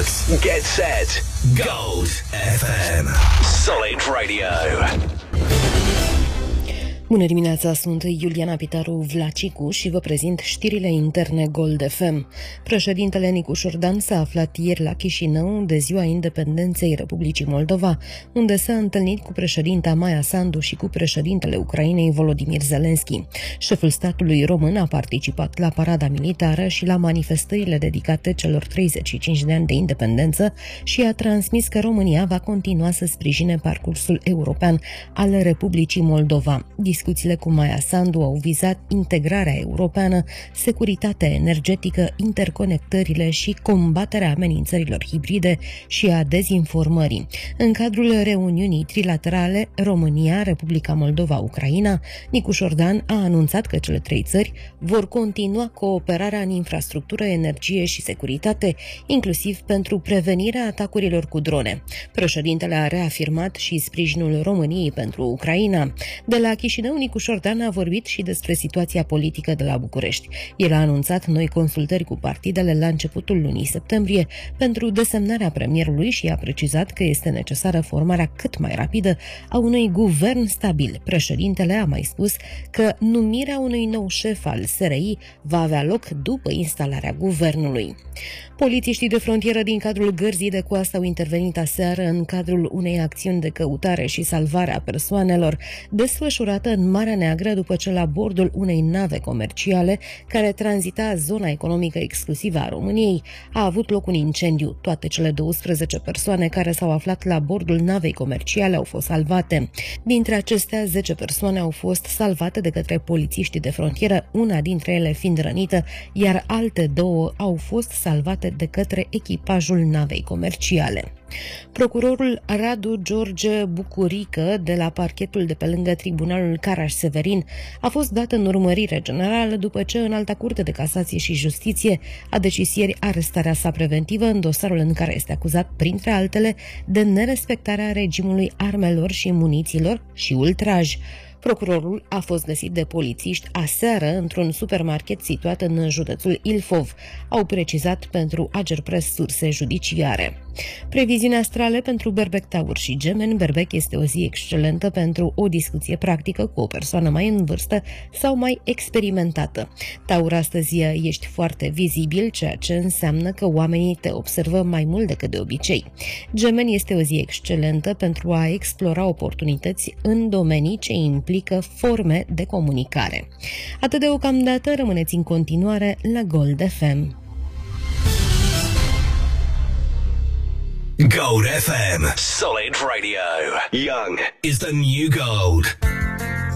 Focus. Get set. Gold FM. Solid Radio. Bună dimineața, sunt Iuliana Pitaru Vlacicu și vă prezint știrile interne Gold FM. Președintele Nicu Șordan s-a aflat ieri la Chișinău de ziua independenței Republicii Moldova, unde s-a întâlnit cu președinta Maia Sandu și cu președintele Ucrainei Volodymyr Zelensky. Șeful statului român a participat la parada militară și la manifestările dedicate celor 35 de ani de independență și a transmis că România va continua să sprijine parcursul european al Republicii Moldova. Discuțiile cu Maia Sandu au vizat integrarea europeană, securitatea energetică, interconectările și combaterea amenințărilor hibride și a dezinformării. În cadrul reuniunii trilaterale România, Republica Moldova, Ucraina, Nicu Șordan a anunțat că cele trei țări vor continua cooperarea în infrastructură, energie și securitate, inclusiv pentru prevenirea atacurilor cu drone. Președintele a reafirmat și sprijinul României pentru Ucraina. De la Chișinău, Nicu Șordan a vorbit și despre situația politică de la București. El a anunțat noi consultări cu partidele la începutul lunii septembrie pentru desemnarea premierului și a precizat că este necesară formarea cât mai rapidă a unui guvern stabil. Președintele a mai spus că numirea unui nou șef al SRI va avea loc după instalarea guvernului. Polițiștii de frontieră din cadrul Gărzii de Coastă au intervenit aseară în cadrul unei acțiuni de căutare și salvare a persoanelor desfășurată în Marea Neagră după ce la bordul unei nave comerciale care tranzita zona economică exclusivă a României a avut loc un incendiu. Toate cele 12 persoane care s-au aflat la bordul navei comerciale au fost salvate. Dintre acestea, 10 persoane au fost salvate de către polițiștii de frontieră, una dintre ele fiind rănită, iar alte două au fost salvate de către echipajul navei comerciale. Procurorul Radu George Bucurică de la parchetul de pe lângă Tribunalul Caraș-Severin a fost dat în urmărire generală după ce Înalta Curte de Casație și Justiție a decis ieri arestarea sa preventivă în dosarul în care este acuzat, printre altele, de nerespectarea regimului armelor și munițiilor și ultraj. Procurorul a fost găsit de polițiști aseară într-un supermarket situat în județul Ilfov, au precizat pentru Agerpres surse judiciare. Previziuni astrale pentru Berbec, Taur și Gemeni. Berbec este o zi excelentă pentru o discuție practică cu o persoană mai în vârstă sau mai experimentată. Taur, astăzi ești foarte vizibil, ceea ce înseamnă că oamenii te observă mai mult decât de obicei. Gemeni este o zi excelentă pentru a explora oportunități în domenii ce implică forme de comunicare. Atât deocamdată, rămâneți în continuare la Gold FM. Gold FM. Solid Radio. Young is the new gold.